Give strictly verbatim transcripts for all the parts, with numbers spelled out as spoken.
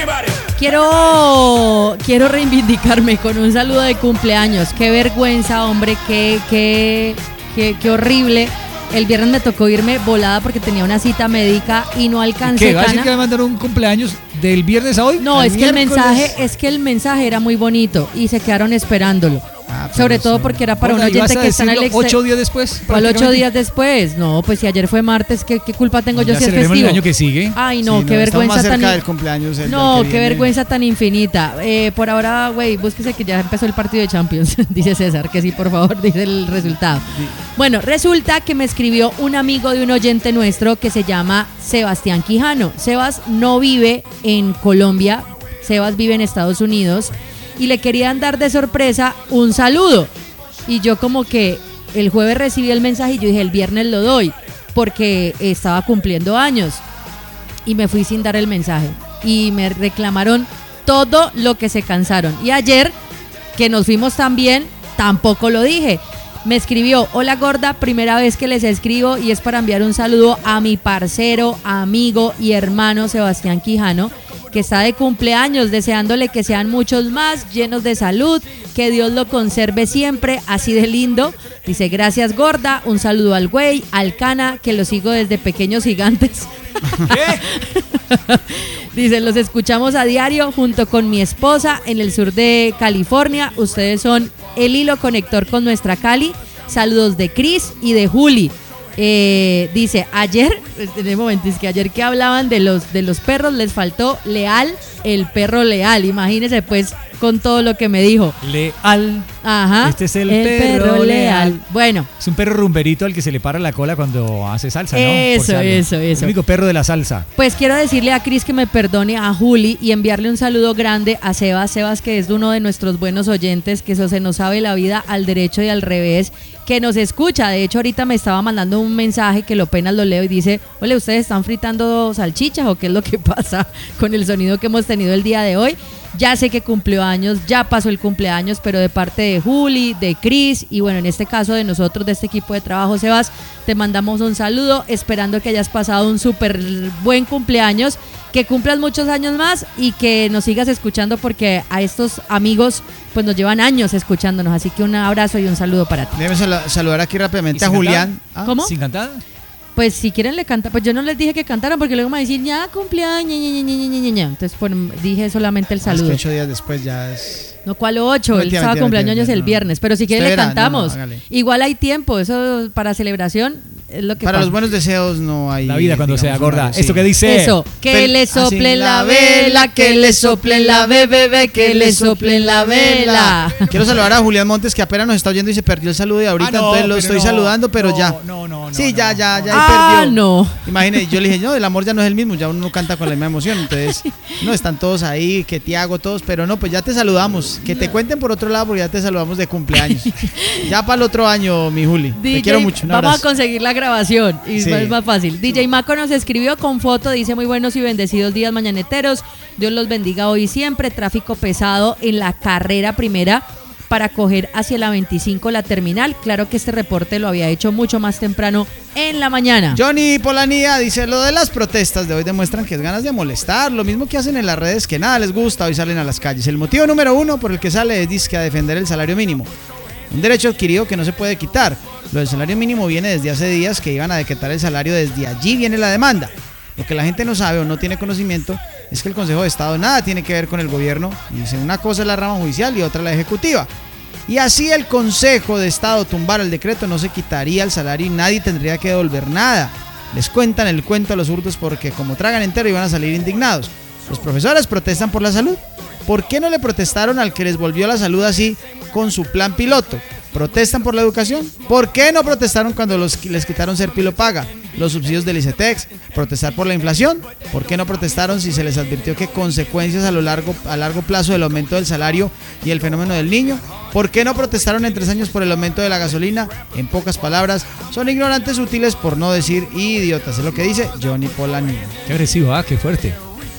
Quiero, quiero reivindicarme con un saludo de cumpleaños. Qué vergüenza, hombre, qué, qué, qué, qué horrible. El viernes me tocó irme volada porque tenía una cita médica y no alcancé. ¿Qué? ¿Va a decir que me mandaron un cumpleaños del viernes a hoy? No, es que el mensaje, es que el mensaje era muy bonito y se quedaron esperándolo. Ah, sobre todo sí. Porque era para Hola, un oyente que está en el exterior. ¿Ocho días después? ¿Cuál ocho días después? No, pues si ayer fue martes, ¿qué, qué culpa tengo yo si es festivo? El año que sigue. Ay, no, sí, qué no, vergüenza más cerca tan... del cumpleaños. El no, del qué viene. vergüenza tan infinita. Eh, por ahora, güey, búsquese que ya empezó el partido de Champions, dice César, que sí, por favor, dice el resultado. Sí. Bueno, resulta que me escribió un amigo de un oyente nuestro que se llama Sebastián Quijano. Sebas no vive en Colombia, Sebas vive en Estados Unidos y le querían dar de sorpresa un saludo. Y yo como que el jueves recibí el mensaje y yo dije el viernes lo doy porque estaba cumpliendo años y me fui sin dar el mensaje y me reclamaron todo lo que se cansaron y ayer que nos fuimos también tampoco lo dije. Me escribió: hola gorda, primera vez que les escribo y es para enviar un saludo a mi parcero, amigo y hermano Sebastián Quijano, que está de cumpleaños, deseándole que sean muchos más, llenos de salud, que Dios lo conserve siempre, así de lindo. Dice: gracias gorda, un saludo al güey, al Cana, que lo sigo desde pequeños gigantes. ¿Qué? Dice: los escuchamos a diario junto con mi esposa en el sur de California. Ustedes son el hilo conector con nuestra Cali. Saludos de Cris y de Juli. Eh, dice: ayer, en el momento es que ayer que hablaban de los de los perros les faltó Leal, el perro Leal. Imagínense pues con todo lo que me dijo. Leal. Ajá. Este es el, el perro, perro leal. leal. Bueno. Es un perro rumberito al que se le para la cola cuando hace salsa, ¿no? Eso, eso, eso. El único perro de la salsa. Pues quiero decirle a Cris que me perdone, a Juli, y enviarle un saludo grande a Sebas. Sebas, que es uno de nuestros buenos oyentes, que eso se nos sabe la vida al derecho y al revés, que nos escucha. De hecho, ahorita me estaba mandando un mensaje que lo apenas lo leo y dice: oye, ¿ustedes están fritando salchichas o qué es lo que pasa con el sonido que hemos tenido el día de hoy? Ya sé que cumplió años, ya pasó el cumpleaños, pero de parte de Juli, de Cris y bueno, en este caso de nosotros, de este equipo de trabajo, Sebas, te mandamos un saludo, esperando que hayas pasado un súper buen cumpleaños, que cumplas muchos años más y que nos sigas escuchando, porque a estos amigos pues nos llevan años escuchándonos, así que un abrazo y un saludo para ti. Debemos saludar aquí rápidamente a Julián. ¿Ah? ¿Cómo? ¿Sin cantar? Pues si quieren le cantan, pues yo no les dije que cantaran porque luego me van a decir ya cumpleaños, ña, ña, ña, ña, ña, ña. Entonces pues dije solamente el saludo. Es que ocho días después ya es... No, ¿cuál ocho? No, él estaba cumpleaños el viernes, pero si quieren le cantamos. No, no, igual hay tiempo, eso para celebración es lo que para pasa. Los buenos deseos no hay... La vida cuando sea gorda. Una, sí. Esto que dice... Eso, que Pel le soplen la vela, que le soplen la bebé, que le soplen la vela. Quiero saludar a Julián Montes, que apenas nos está oyendo y se perdió el saludo de ahorita, ah, no, entonces lo estoy no, saludando, pero no, ya. No, no, no. Sí, no, ya, ya, ya, ah, perdió. no. Imagínate, yo le dije, no, el amor ya no es el mismo, ya uno no canta con la misma emoción, entonces, no, están todos ahí, que Tiago, todos, pero no, pues ya te saludamos, que te cuenten por otro lado, porque ya te saludamos de cumpleaños. Ya para el otro año, mi Juli, D J, te quiero mucho, un vamos abrazo. a conseguir la grabación y sí. Es más fácil. D J Maco nos escribió con foto, dice: muy buenos y bendecidos días mañaneteros, Dios los bendiga hoy y siempre. Tráfico pesado en la carrera primera para coger hacia la veinticinco la terminal. Claro que este reporte lo había hecho mucho más temprano en la mañana. Johnny Polanía dice: lo de las protestas de hoy demuestran que es ganas de molestar, lo mismo que hacen en las redes, que nada les gusta, hoy salen a las calles. El motivo número uno por el que sale es disque a defender el salario mínimo, un derecho adquirido que no se puede quitar. Lo del salario mínimo viene desde hace días, que iban a decretar el salario, desde allí viene la demanda. Lo que la gente no sabe o no tiene conocimiento es que el Consejo de Estado nada tiene que ver con el gobierno, y dice: una cosa es la rama judicial y otra la ejecutiva. Y así el Consejo de Estado tumbara el decreto, no se quitaría el salario y nadie tendría que devolver nada. Les cuentan el cuento a los zurdos porque como tragan entero iban a salir indignados. Los profesores protestan por la salud. ¿Por qué no le protestaron al que les volvió la salud así con su plan piloto? ¿Protestan por la educación? ¿Por qué no protestaron cuando los, les quitaron Serpilo Paga, los subsidios del ICETEX? ¿Protestar por la inflación? ¿Por qué no protestaron si se les advirtió que consecuencias a lo largo, a largo plazo del aumento del salario y el fenómeno del niño? ¿Por qué no protestaron en tres años por el aumento de la gasolina? En pocas palabras, son ignorantes útiles, por no decir idiotas. Es lo que dice Johnny Polanía. Qué agresivo, ah, qué fuerte.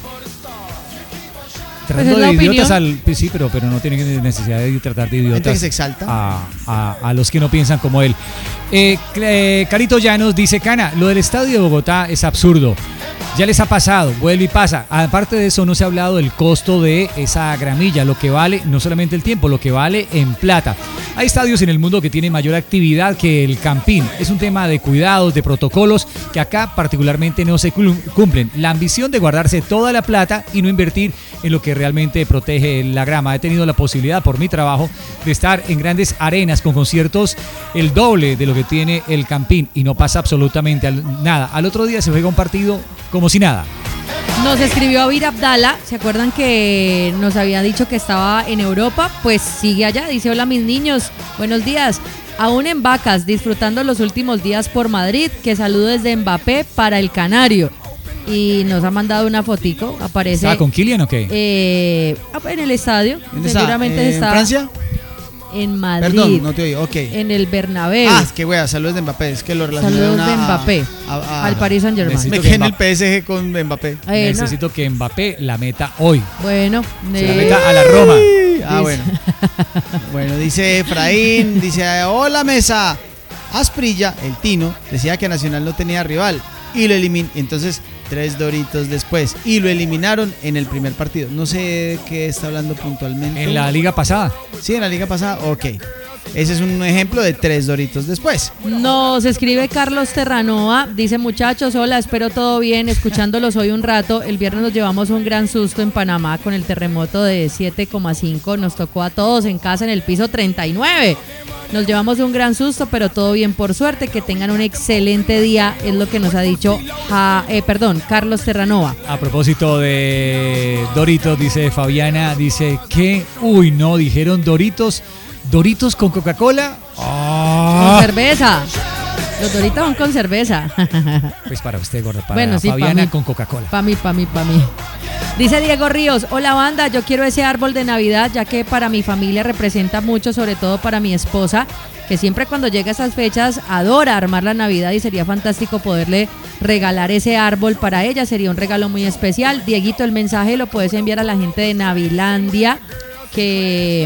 Pues Tratando de idiotas al, pues sí, pero, pero no tiene necesidad de tratar de idiotas que se exalta. A, a, a los que no piensan como él. Eh, eh, Carito Llanos dice: Cana, lo del estadio de Bogotá es absurdo. Ya les ha pasado, vuelve y pasa. Aparte de eso, no se ha hablado del costo de esa gramilla, lo que vale, no solamente el tiempo, lo que vale en plata. Hay estadios en el mundo que tienen mayor actividad que el Campín. Es un tema de cuidados, de protocolos, que acá particularmente no se cumplen. La ambición de guardarse toda la plata y no invertir en lo que realmente protege la grama. He tenido la posibilidad, por mi trabajo, de estar en grandes arenas con conciertos el doble de lo que tiene el Campín y no pasa absolutamente nada. Al otro día se juega un partido como si nada. Nos escribió Avir Abdala, ¿se acuerdan que nos había dicho que estaba en Europa? Pues sigue allá, dice: hola mis niños, buenos días, aún en Vacas, disfrutando los últimos días por Madrid, que saludo desde Mbappé para el Canario. Y nos ha mandado una fotico, aparece... ¿Estaba con Kylian o qué? Eh, en el estadio, seguramente ¿En está Francia? En Madrid. Perdón, no te oí, ok. En el Bernabéu. Ah, es que wea, saludos de Mbappé, es que lo relacioné Saludos una, de Mbappé a, a, a, al Paris Saint Germain. Me quedé en el P S G con Mbappé. Eh, Necesito no. que Mbappé la meta hoy. Bueno, Se la eh, meta a la Roma. Ah, bueno. Bueno, dice Efraín, dice: hola mesa. Asprilla, el Tino, decía que Nacional no tenía rival y lo eliminó. Entonces, tres doritos después y lo eliminaron en el primer partido. No sé de qué está hablando puntualmente. En la liga pasada. Sí, en la liga pasada, ok. Ese es un ejemplo de tres doritos después. Nos escribe Carlos Terranova, dice: muchachos, hola, espero todo bien, escuchándolos hoy un rato. El viernes nos llevamos un gran susto en Panamá con el terremoto de siete coma cinco, nos tocó a todos en casa en el piso treinta y nueve. Nos llevamos un gran susto, pero todo bien por suerte, que tengan un excelente día, es lo que nos ha dicho ja, eh, perdón, Carlos Terranova. A propósito de Doritos, dice Fabiana, dice que, uy, no, dijeron Doritos, Doritos con Coca-Cola. ¡Oh! Con cerveza. Los Doritos van con cerveza. Pues para usted, gorda, para bueno, sí, Fabiana pa mí, con Coca-Cola. Para mí, para mí, para mí. Dice Diego Ríos: hola banda, yo quiero ese árbol de Navidad, ya que para mi familia representa mucho, sobre todo para mi esposa, que siempre cuando llega a esas fechas adora armar la Navidad, y sería fantástico poderle regalar ese árbol para ella, sería un regalo muy especial. Dieguito, el mensaje lo puedes enviar a la gente de Navilandia, que,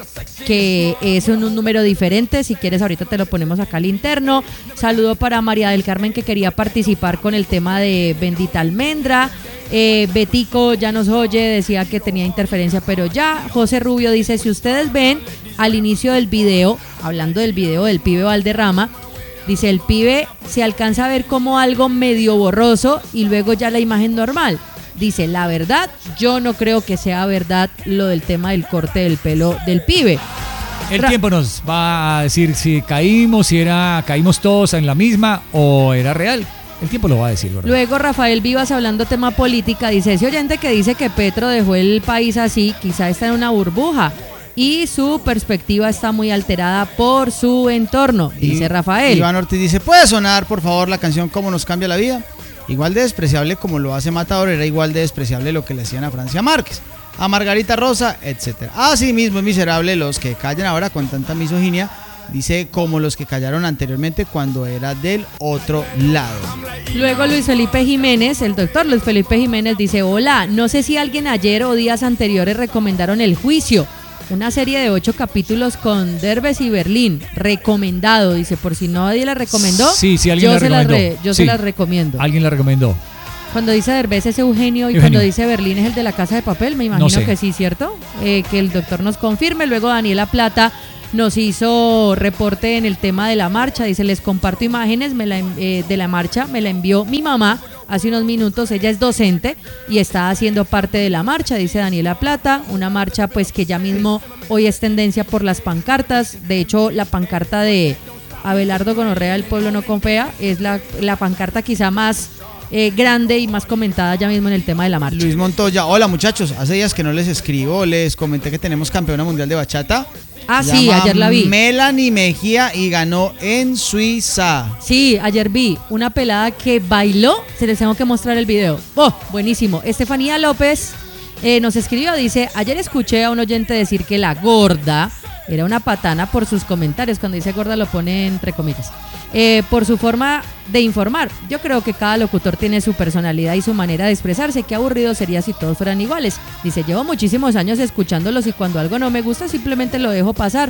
que es un, un número diferente. Si quieres ahorita te lo ponemos acá al interno. Saludo para María del Carmen, que quería participar con el tema de Bendita Almendra. eh, Betico ya nos oye, decía que tenía interferencia, pero ya. José Rubio dice: si ustedes ven al inicio del video, hablando del video del pibe Valderrama, dice: el pibe se alcanza a ver como algo medio borroso y luego ya la imagen normal. Dice: la verdad, yo no creo que sea verdad lo del tema del corte del pelo del pibe. El Ra tiempo nos va a decir si caímos, si era caímos todos en la misma o era real. El tiempo lo va a decir, ¿verdad? Luego Rafael Vivas, hablando tema política, dice: ese oyente que dice que Petro dejó el país así, quizá está en una burbuja y su perspectiva está muy alterada por su entorno, dice y, Rafael. Iván Ortiz dice: ¿puede sonar por favor la canción Cómo nos cambia la vida? Igual de despreciable como lo hace Matador, era igual de despreciable lo que le hacían a Francia Márquez, a Margarita Rosa, etcétera. Así mismo es miserable los que callan ahora con tanta misoginia, dice, como los que callaron anteriormente cuando era del otro lado. Luego Luis Felipe Jiménez, el doctor Luis Felipe Jiménez dice: hola, no sé si alguien ayer o días anteriores recomendaron El Juicio, una serie de ocho capítulos con Derbez y Berlín, recomendado, dice, por si nadie la recomendó. Sí, sí, alguien yo la se recomendó. Las re, yo sí. se las recomiendo. Alguien la recomendó. Cuando dice Derbez es Eugenio y Eugenio. cuando dice Berlín es el de La Casa de Papel, me imagino No sé. que sí, ¿cierto? Eh, que el doctor nos confirme. Luego Daniela Plata nos hizo reporte en el tema de la marcha, dice: les comparto imágenes me la, eh, de la marcha, me la envió mi mamá hace unos minutos, ella es docente y está haciendo parte de la marcha, dice Daniela Plata, una marcha pues que ya mismo hoy es tendencia por las pancartas. De hecho, la pancarta de Abelardo Gonorrea, El Pueblo No Confía, es la, la pancarta quizá más eh, grande y más comentada ya mismo en el tema de la marcha. Luis Montoya: hola muchachos, hace días que no les escribo, les comenté que tenemos campeona mundial de bachata. Ah, Se sí, llama ayer la vi. Melanie Mejía y ganó en Suiza. Sí, ayer vi una pelada que bailó, se les tengo que mostrar el video. Oh, buenísimo. Estefanía López eh, nos escribió, dice: ayer escuché a un oyente decir que la gorda era una patana por sus comentarios. Cuando dice gorda lo pone entre comillas. Eh, por su forma de informar. Yo creo que cada locutor tiene su personalidad y su manera de expresarse. Qué aburrido sería si todos fueran iguales. Dice: llevo muchísimos años escuchándolos y cuando algo no me gusta simplemente lo dejo pasar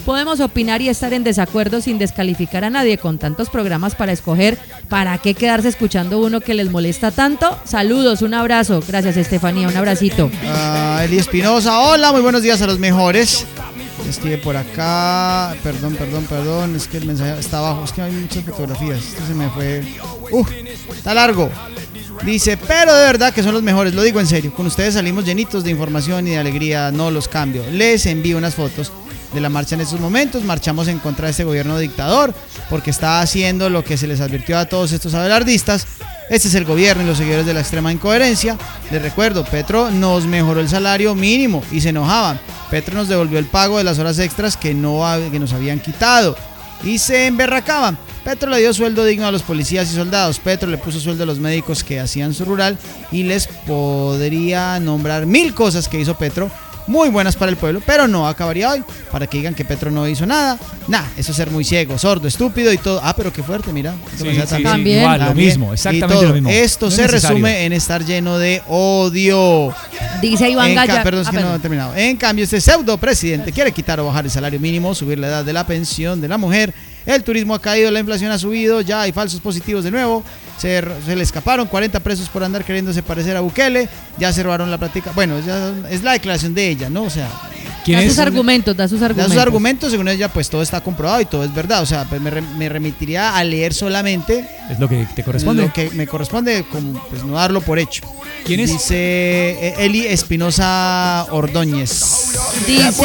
Podemos opinar y estar en desacuerdo sin descalificar a nadie. Con tantos programas para escoger, ¿para qué quedarse escuchando uno que les molesta tanto? Saludos, un abrazo. Gracias, Estefanía, un abracito. Uh, Eli Espinosa, hola, muy buenos días a los mejores. Escribe por acá, perdón, perdón, perdón, es que el mensaje está abajo, es que hay muchas fotografías, esto se me fue, uh, está largo. Dice, pero de verdad que son los mejores, lo digo en serio, con ustedes salimos llenitos de información y de alegría, no los cambio. Les envío unas fotos de la marcha en estos momentos, marchamos en contra de este gobierno dictador, porque está haciendo lo que se les advirtió a todos estos abelardistas. Este es el gobierno y los seguidores de la extrema incoherencia. Les recuerdo, Petro nos mejoró el salario mínimo y se enojaban. Petro nos devolvió el pago de las horas extras que, no, que nos habían quitado y se emberracaban. Petro le dio sueldo digno a los policías y soldados. Petro le puso sueldo a los médicos que hacían su rural y les podría nombrar mil cosas que hizo Petro muy buenas para el pueblo, pero no acabaría hoy para que digan que Petro no hizo nada. Nah, eso es ser muy ciego, sordo, estúpido y todo. Ah, pero qué fuerte, mira. Sí, sí, sí, también. Igual, lo mismo, exactamente lo mismo. Esto no se resume en estar lleno de odio. Dice Iván Gallardo. Perdón, es que ah, perdón. no he terminado. En cambio, este pseudo presidente quiere quitar o bajar el salario mínimo, subir la edad de la pensión de la mujer. El turismo ha caído, la inflación ha subido, ya hay falsos positivos de nuevo. Se, se le escaparon cuarenta presos por andar queriéndose parecer a Bukele. Ya se robaron la práctica. Bueno, ya es la declaración de ella, ¿no? O sea, da sus argumentos, da sus argumentos. Da sus argumentos, según ella, pues todo está comprobado y todo es verdad. O sea, pues me, re, me remitiría a leer solamente. Es lo que te corresponde. Lo que me corresponde, como pues no darlo por hecho. ¿Quién es? Dice Eli Espinosa Ordóñez. Dice.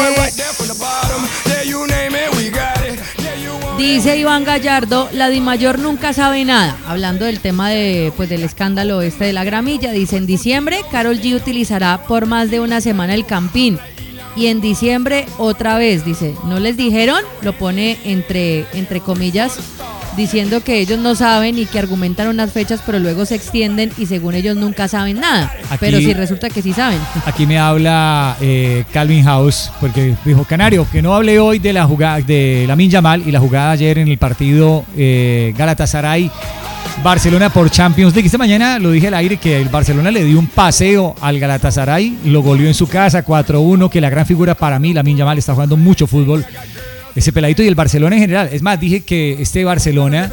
Dice Iván Gallardo, la Dimayor nunca sabe nada. Hablando del tema de, pues, del escándalo este de la gramilla, dice, en diciembre Karol G utilizará por más de una semana el Campín. Y en diciembre otra vez, dice, ¿no les dijeron? Lo pone entre, entre comillas, diciendo que ellos no saben y que argumentan unas fechas, pero luego se extienden y según ellos nunca saben nada. Aquí, pero sí resulta que sí saben. Aquí me habla eh, Calvin House, porque dijo, Canario, que no hablé hoy de la jugada de Lamine Yamal y la jugada ayer en el partido eh, Galatasaray Barcelona por Champions League. Esta mañana lo dije al aire que el Barcelona le dio un paseo al Galatasaray, lo goleó en su casa cuatro uno, que la gran figura para mí, Lamine Yamal, está jugando mucho fútbol. Ese peladito y el Barcelona en general. Es más, dije que este Barcelona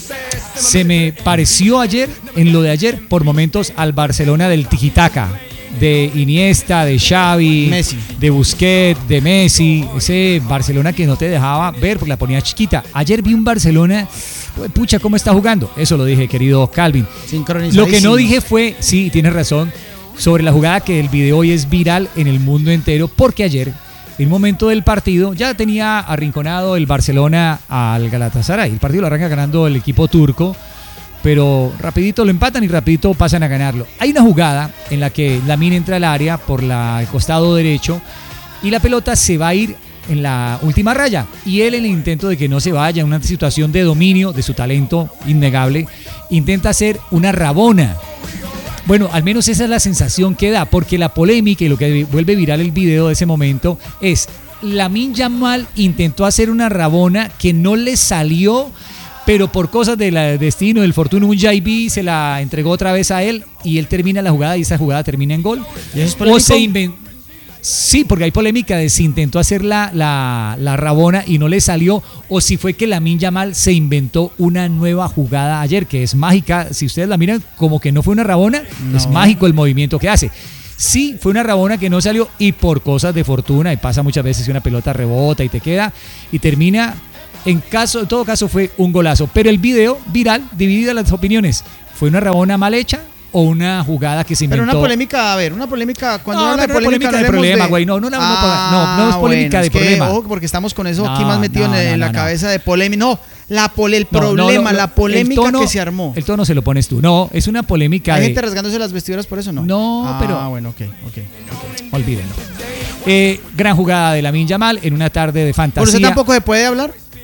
se me pareció ayer, en lo de ayer, por momentos al Barcelona del tiki-taka, de Iniesta, de Xavi, Messi, de Busquets, de Messi. Ese Barcelona que no te dejaba ver porque la ponía chiquita. Ayer vi un Barcelona, pucha, ¿cómo está jugando? Eso lo dije, querido Calvin. Lo que no dije fue, sí, tienes razón, sobre la jugada que el video hoy es viral en el mundo entero, porque ayer, en un momento del partido, ya tenía arrinconado el Barcelona al Galatasaray. El partido lo arranca ganando el equipo turco, pero rapidito lo empatan y rapidito pasan a ganarlo. Hay una jugada en la que Lamine entra al área por la, el costado derecho y la pelota se va a ir en la última raya. Y él, en el intento de que no se vaya, en una situación de dominio de su talento innegable, intenta hacer una rabona. Bueno, al menos esa es la sensación que da, porque la polémica y lo que vuelve viral el video de ese momento es Lamine Yamal intentó hacer una rabona que no le salió, pero por cosas del destino, del fortuna, un J B se la entregó otra vez a él y él termina la jugada y esa jugada termina en gol. ¿Y eso es polémico? O se inventó. Sí, porque hay polémica de si intentó hacer la, la, la rabona y no le salió, o si fue que Lamine Yamal se inventó una nueva jugada ayer, que es mágica. Si ustedes la miran, como que no fue una rabona, no. Es mágico el movimiento que hace. Sí, fue una rabona que no salió y por cosas de fortuna, y pasa muchas veces que una pelota rebota y te queda y termina, en caso, en todo caso fue un golazo. Pero el video viral divide las opiniones. ¿Fue una rabona mal hecha o una jugada que se inventó? Pero una polémica, a ver, una polémica, cuando no, habla no, de polémica, polémica no de problema, güey, de... no, no, no, ah, no, no, no es polémica bueno, de es que, problema. Ojo, porque estamos con eso no, aquí más metido no, en, no, en la no. cabeza de polémica, no, la pole, el no, problema, no, no, la polémica tono, que se armó. El tono se lo pones tú, no, es una polémica. ¿Hay de... gente rasgándose las vestiduras por eso, no? No, ah, pero... Ah, bueno, ok, ok, okay. Olvídenlo. Eh, gran jugada de Lamine Yamal en una tarde de fantasía. ¿Por eso tampoco se puede hablar?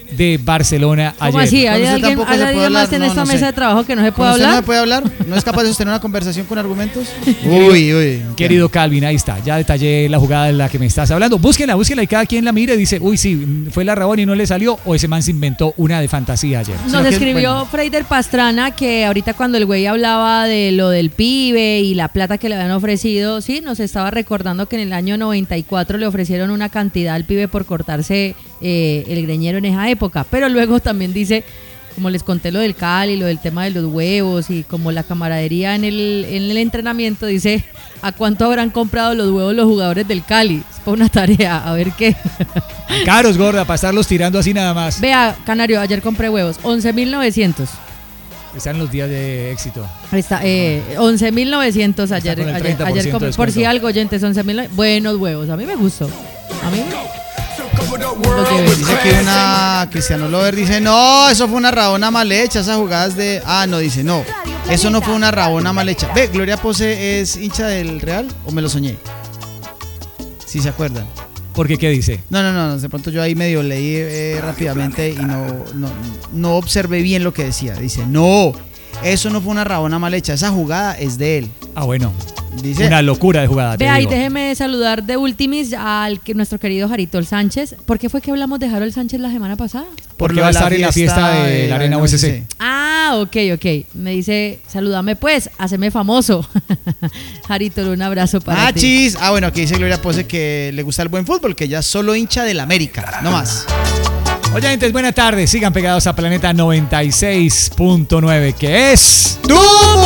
de Barcelona ¿Cómo ayer. así? ¿Hay Usted alguien, tampoco ¿hay se puede alguien más hablar, en no, esta no mesa sé. de trabajo que no se ¿Con puede usted hablar? no puede hablar? ¿No es capaz de sostener una conversación con argumentos? Uy, uy. Querido Calvin, ahí está, ya detallé la jugada de la que me estás hablando. Búsquenla, búsquenla y cada quien la mire y dice, uy, sí, fue la Rabón y no le salió, o ese man se inventó una de fantasía ayer. Nos Sino que, escribió bueno. Freider Pastrana que ahorita cuando el güey hablaba de lo del pibe y la plata que le habían ofrecido, sí, nos estaba recordando que en el año noventa y cuatro le ofrecieron una cantidad al pibe por cortarse eh, el greñero en esa época, pero luego también dice, como les conté lo del Cali, lo del tema de los huevos y como la camaradería en el, en el entrenamiento, dice, ¿a cuánto habrán comprado los huevos los jugadores del Cali? Es para una tarea, a ver qué. Caros, gorda, para estarlos tirando así nada más. Vea, Canario, ayer compré huevos, once mil novecientos. Están los días de éxito. Está, eh, once mil novecientos ayer, con el ayer, treinta por ayer ciento compré, de por si descuento. algo, oyentes, once mil, buenos huevos, a mí me gustó, a mí lo llevé. Dice que una Cristiano Lover dice, no, eso fue una rabona mal hecha, esas jugadas de... Ah, no, dice, no, eso no fue una rabona mal hecha. Ve, Gloria Pose es hincha del Real o me lo soñé. Si se acuerdan. Porque, ¿qué dice? No, no, no, de pronto yo ahí medio leí eh, rápidamente y no, no, no observé bien lo que decía. Dice, no, eso no fue una rabona mal hecha, esa jugada es de él. Ah, bueno. Dice, Una locura de jugada. te Vea, y digo. déjeme saludar de ultimis al que nuestro querido Harold Sánchez. ¿Por qué fue que hablamos de Harold Sánchez la semana pasada? Porque lo va a de estar en la fiesta de la Arena U S C. Ah, ok, ok. Me dice, salúdame pues, haceme famoso. Harold, un abrazo para Ah, ti. chis. Ah, bueno, aquí dice Gloria Pose que le gusta el buen fútbol, que ella es solo hincha del América, no más. Oyentes, buenas tardes. Sigan pegados a Planeta noventa y seis punto nueve, que es... ¡Tú!